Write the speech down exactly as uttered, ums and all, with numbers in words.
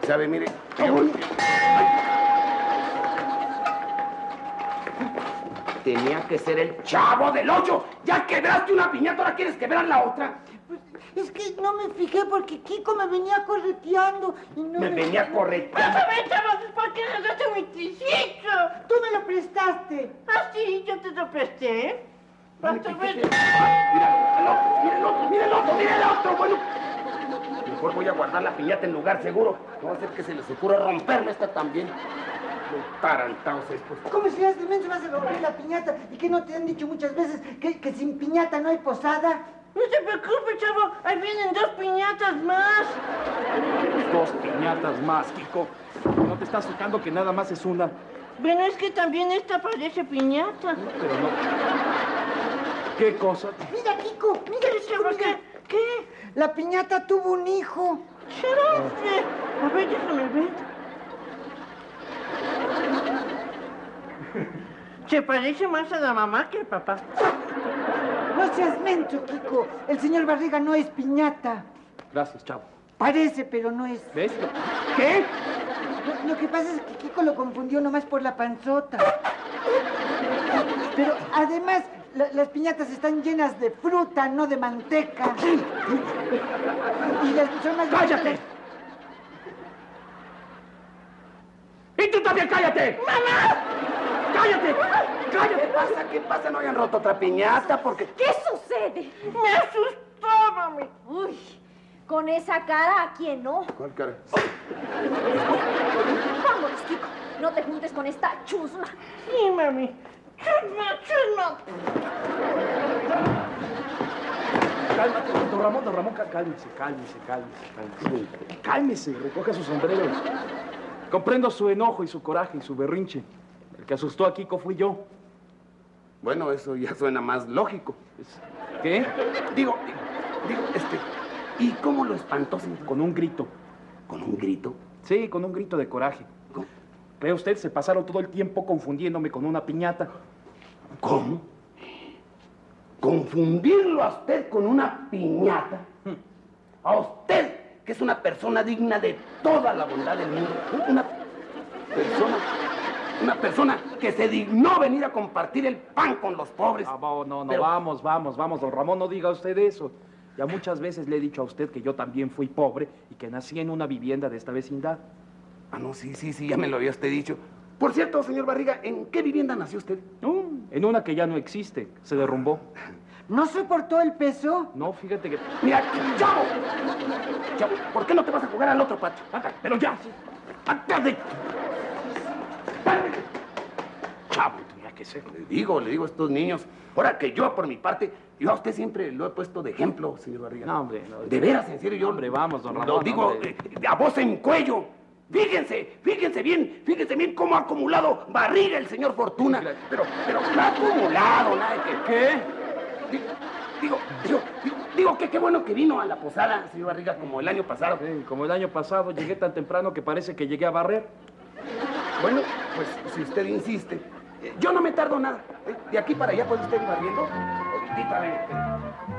sabe, mire. Tenía que ser el Chavo del Ocho. Ya quebraste una piñata, ahora quieres quebrar la otra. Pues, es que no me fijé porque Kiko me venía correteando y no Me me... venía correteando. Pásame, Chavo, ¿por qué le daste mi triciclo? Tú me lo prestaste. Ah, sí, yo te lo presté. Pásame. Mira el otro, mira el otro, mira el otro. Bueno, mejor voy a guardar la piñata en lugar seguro. No va a ser que se les ocurra romperme esta también. Los tarantados estos. ¿Cómo si de menso vas a romper la piñata? ¿Y que no te han dicho muchas veces que, que sin piñata no hay posada? No se preocupe, Chavo, ahí vienen dos piñatas más. Dos piñatas más, Kiko. ¿No te estás fijando que nada más es una? Bueno, es que también esta parece piñata. Pero no. ¿Qué cosa? Mira, Kiko, mira, Chavo, mira. ¿qué? ¿Qué? La piñata tuvo un hijo. ¡Charafe! A ver, déjame ver. Se parece más a la mamá que al papá. No seas menso, Kiko. El señor Barriga no es piñata. Gracias, Chavo. Parece, pero no es. ¿Ves? ¿Qué? Lo, lo que pasa es que Kiko lo confundió nomás por la panzota. Pero además, la, las piñatas están llenas de fruta, no de manteca. Y las son más... ¡Cállate! ¡Y tú también cállate! ¡Mamá! ¡Cállate! ¡Cállate! ¿Qué pasa? ¿Qué pasa? ¿No hayan roto otra piñata? Porque... ¿Qué sucede? Me asustó, mami. Uy, con esa cara, ¿a quién no? ¿Cuál cara? Vámonos, Kiko. No te juntes con esta chusma. Sí, mami. Chusma, chusma. Cálmate, don Ramón, don Ramón, cálmese, cálmese, cálmese, cálmese. Cálmese, recoja sus sombreros. Comprendo su enojo y su coraje y su berrinche. El que asustó a Kiko fui yo. Bueno, eso ya suena más lógico. ¿Qué? Digo, digo, digo, este... ¿Y cómo lo espantó, señor? Con un grito. ¿Con un grito? Sí, con un grito de coraje. ¿Cómo? Ve usted, se pasaron todo el tiempo confundiéndome con una piñata. ¿Cómo? ¿Confundirlo a usted con una piñata? A usted, que es una persona digna de toda la bondad del mundo. Una persona... Una persona que se dignó venir a compartir el pan con los pobres. Ah, no, no, no, Pero... vamos, vamos, vamos, don Ramón, no diga usted eso. Ya muchas veces le he dicho a usted que yo también fui pobre y que nací en una vivienda de esta vecindad. Ah, no, sí, sí, sí, ya me lo había usted dicho. Por cierto, señor Barriga, ¿en qué vivienda nació usted? No, en una que ya no existe, se derrumbó. ¿No soportó el peso? No, fíjate que... Mira, Chavo, Chavo, ¿por qué no te vas a jugar al otro patio? Anda, pero ya, antes de... Chavo, tenía que ser. Le digo, le digo a estos niños, ahora que yo, por mi parte, yo a usted siempre lo he puesto de ejemplo, señor Barriga. No, hombre, no. De veras, en serio, yo... Hombre, vamos, don Lo Ramón, digo hombre. eh, a voz en cuello. Fíjense, fíjense bien, fíjense bien cómo ha acumulado Barriga el señor Fortuna. Pero, pero no ha acumulado nada de que... ¿Qué? Digo, digo, digo, digo, digo que qué bueno que vino a la posada, señor Barriga, como el año pasado. Sí, como el año pasado llegué tan temprano que parece que llegué a barrer. Bueno, pues si usted insiste, eh, yo no me tardo nada. ¿eh? De aquí para allá puede usted ir barriendo. Ahorita, ven, ven.